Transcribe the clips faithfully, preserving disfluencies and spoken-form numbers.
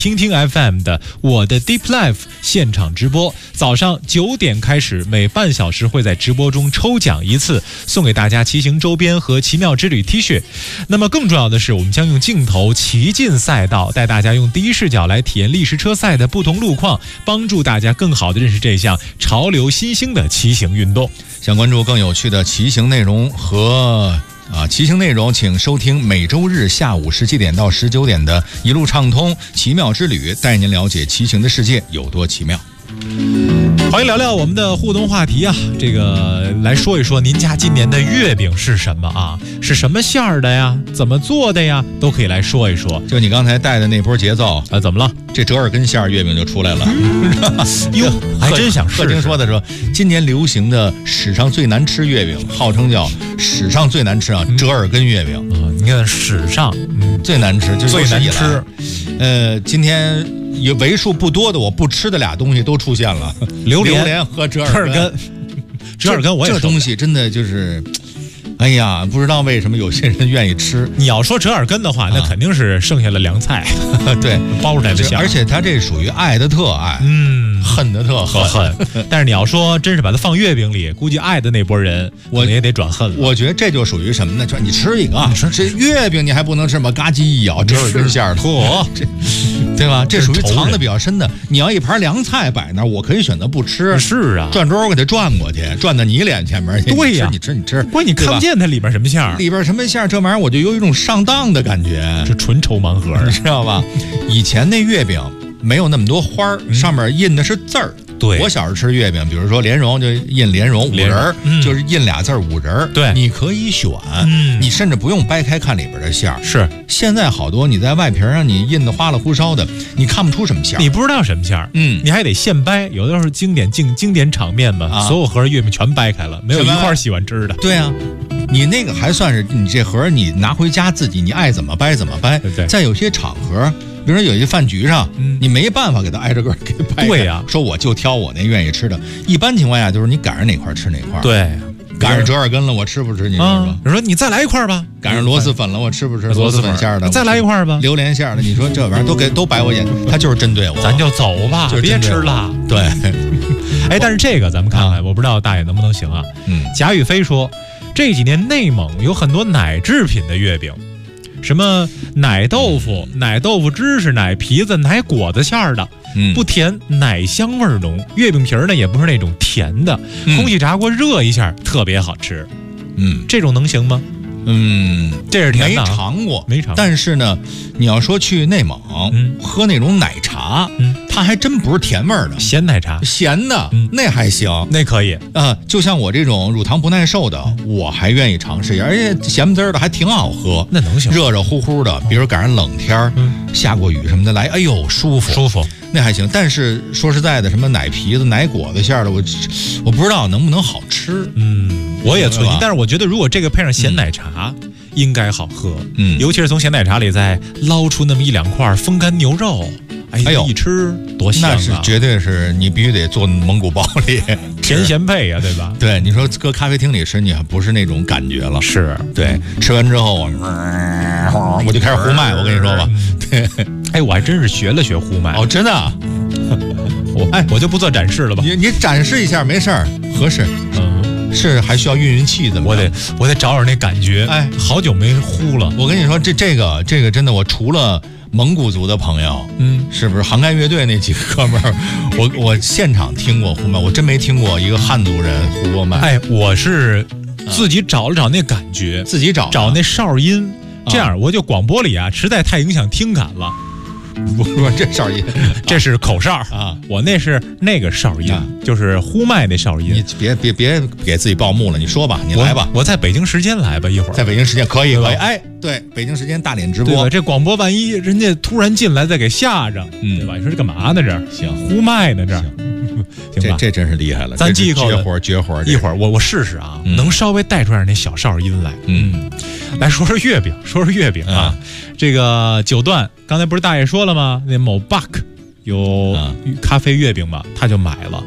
听听 F M 的我的 Deep Life 现场直播，早上九点开始，每半小时会在直播中抽奖一次，送给大家骑行周边和奇妙之旅 T 恤。那么更重要的是，我们将用镜头骑进赛道，带大家用第一视角来体验历史车赛的不同路况，帮助大家更好地认识这项潮流新兴的骑行运动。 想关注更有趣的骑行内容和啊，骑行内容，请收听每周日下午十七点到十九点的一路畅通奇妙之旅，带您了解骑行的世界有多奇妙。 欢迎聊聊我们的互动话题啊，这个来说一说您家今年的月饼是什么啊？是什么馅儿的呀？怎么做的呀？都可以来说一说。 就你刚才带的那波节奏啊，怎么了？ 这折耳根馅儿月饼就出来了。 哟、嗯，还真想试试。 贺听说的说，今年流行的史上最难吃月饼，号称叫史上最难吃啊，折耳根月饼啊、嗯。你看史上、嗯、 最难吃，就是最难吃。 呃，今天有为数不多的我不吃的俩东西都出现了， 榴莲榴莲和折耳根。 折耳根我也这东西真的就是，哎呀，不知道为什么有些人愿意吃。 你要说折耳根的话，那肯定是剩下了凉菜， 啊、对， 包出来的馅。 而且它这属于爱的特爱， 嗯， 恨的特恨。 恨。但是你要说真是把它放月饼里，估计爱的那波人，我也得转恨了。 我觉得这就属于什么呢？就你吃一个，你说这月饼你还不能吃吗？嘎叽一咬，折耳根馅儿的，嚯，这。对吧？这属于藏的比较深的。你要一盘凉菜摆那儿，我可以选择不吃。 是啊， 转桌我给它转过去，转到你脸前面去。 对呀， 你吃你吃， 关键你看不见它里边什么馅儿， 里边什么馅儿，这玩意儿我就有一种上当的感觉， 是纯抽盲盒， 你知道吧？以前那月饼没有那么多花儿，上面印的是字儿。 对， 我小时候吃月饼，比如说莲蓉就印莲蓉五仁儿、嗯，就是印俩字儿五仁儿。 对， 你可以选、嗯，你甚至不用掰开看里边的馅儿。 是， 现在好多你在外皮上你印的花里胡哨的，你看不出什么馅儿， 你不知道什么馅儿， 嗯， 你还得现掰。有的时候经典经经典场面嘛、啊，所有盒月饼全掰开了，没有一块喜欢吃的。 对啊，你那个还算是你这盒你拿回家自己你爱怎么掰怎么掰。 对对， 在有些场合。比如说有一饭局上、嗯，你没办法给他挨着个给掰开。 对呀、啊， 说我就挑我那愿意吃的。一般情况下就是你赶上哪块吃哪块。 对， 赶上折耳根了，我吃不吃？你说说。 你、啊、说你再来一块吧。 赶上螺蛳粉了，我吃不吃？螺蛳粉馅的， 再来一块吧。 榴莲馅的，你说这玩意儿都给都摆我眼，他就是针对我。 咱就走吧， 就是、 别吃了。 对。 哎，但是这个咱们看看，啊、我不知道大爷能不能行啊。 嗯。 贾宇飞说，这几年内蒙有很多奶制品的月饼。什么奶豆腐、奶豆腐芝士、奶皮子、奶果子馅儿的， 嗯， 不甜，奶香味儿浓。月饼皮儿呢也不是那种甜的， 嗯、 空气炸锅热一下特别好吃。 嗯， 这种能行吗？ 嗯， 这是甜的、啊， 没尝过， 没尝过。 但是呢，你要说去内蒙、嗯、喝那种奶茶， 嗯， 它还真不是甜味儿的， 咸奶茶， 咸的， 嗯， 那还行， 那可以啊、呃。就像我这种乳糖不耐受的，我还愿意尝试一下，而且咸滋儿的还挺好喝， 那能行？ 热热乎乎的，比如赶上冷天儿、嗯，下过雨什么的来，哎呦，舒服， 舒服， 那还行。但是说实在的，什么奶皮子、奶果子馅儿的，我我不知道能不能好吃， 嗯，我也存疑。但是我觉得，如果这个配上咸奶茶。嗯应该好喝， 嗯， 尤其是从咸奶茶里再捞出那么一两块风干牛肉，哎呦，一吃多香啊！ 那是绝对是你必须得做蒙古包里甜咸配呀、啊，对吧？ 对，你说搁咖啡厅里吃，你还不是那种感觉了。 是， 对，吃完之后我、嗯、我就开始呼麦，我跟你说吧，对， 哎，我还真是学了学呼麦哦，真的、啊， 我哎，我就不做展示了吧？ 你你展示一下没事儿，合适， 嗯。 是还需要运运气的， 我得我得找找那感觉。 哎， 好久没呼了。 我跟你说，这这个这个真的，我除了蒙古族的朋友， 嗯， 是不是杭盖乐队那几个哥们儿，我我现场听过呼麦，我真没听过一个汉族人呼过麦。 哎，我是自己找了找那感觉， 啊、自己找找那哨音，这样我就广播里啊，实在太影响听感了。 不是这哨音， 这是口哨啊， 我那是那个哨音，啊、就是呼麦那哨音。 你别别别给自己报幕了，你说吧，你来吧。 我, 我在北京时间来吧，一会儿在北京时间可以可以。哎，对，北京时间大脸直播， 这广播万一人家突然进来再给吓着，嗯，对吧？你说这干嘛呢？这儿行， 呼麦呢这儿。行吧， 这这真是厉害了， 咱记一口绝活绝活。 一会儿我我试试啊、嗯，能稍微带出来那小哨音来。 嗯， 来说说月饼，说说月饼啊。嗯、这个九段刚才不是大爷说了吗？那某 Buck 有咖啡月饼嘛，他就买了。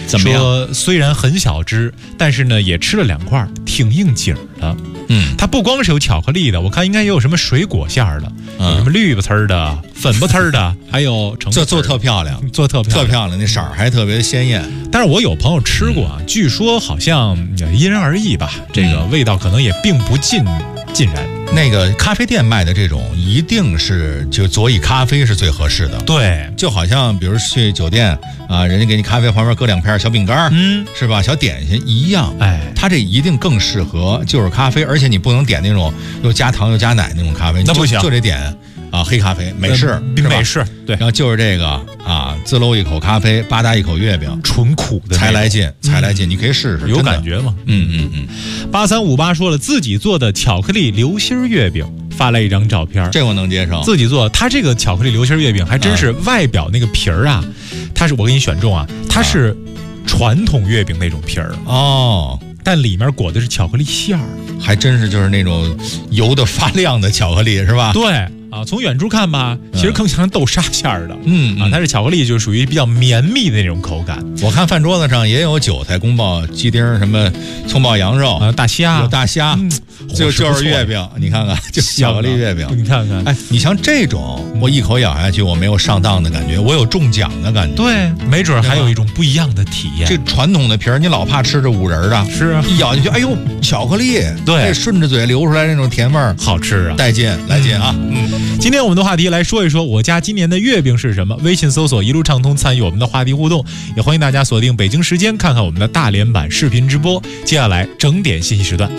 怎么样？ 说虽然很小只，但是呢也吃了两块，挺应景的。 嗯， 它不光是有巧克力的，我看应该也有什么水果馅儿的， 嗯、 有什么绿不呲的、粉不呲的，还有橙。 这做特漂亮， 做特漂亮， 特漂亮，那色儿还特别鲜艳。 但是我有朋友吃过啊，嗯、据说好像因人而异吧，这个味道可能也并不尽尽然。 那个咖啡店卖的这种，一定是就佐以咖啡是最合适的。 对， 就好像比如去酒店啊，人家给你咖啡旁边搁两片小饼干，嗯，是吧？小点心一样。哎，它这一定更适合就是咖啡，而且你不能点那种又加糖又加奶那种咖啡， 那不行， 就得点啊黑咖啡，美式， 呃、美式。对， 然后就是这个啊，自搂一口咖啡，吧嗒一口月饼， 纯苦的才来劲，才来劲。嗯、你可以试试， 有感觉吗？ 嗯嗯嗯。 八三五八说了，自己做的巧克力流心月饼。发来一张照片， 这我能接受。 自己做，它这个巧克力流心月饼还真是外表那个皮儿啊，它是我给你选中啊，它是传统月饼那种皮儿哦， 但里面裹的是巧克力馅儿， 还真是就是那种油的发亮的巧克力是吧？ 对啊，从远处看吧，其实更像豆沙馅儿的， 嗯啊，它是巧克力，就属于比较绵密的那种口感。 我看饭桌子上也有韭菜、宫保鸡丁、什么葱爆羊肉啊，大虾， 有大虾。嗯就就是月饼，你看看，就巧克力月饼， 你看看， 哎，你像这种，我一口咬下去，我没有上当的感觉，我有中奖的感觉， 对，没准还有一种不一样的体验。 这传统的皮儿，你老怕吃这五仁的， 是啊， 一咬进去，哎呦，巧克力， 对， 顺着嘴流出来那种甜味儿， 好吃啊， 带劲，来劲啊！ 嗯，今天我们的话题来说一说，我家今年的月饼是什么？微信搜索一路畅通，参与我们的话题互动，也欢迎大家锁定北京时间，看看我们的大连版视频直播。接下来整点信息时段。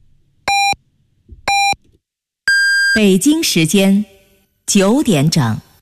北京时间九点整。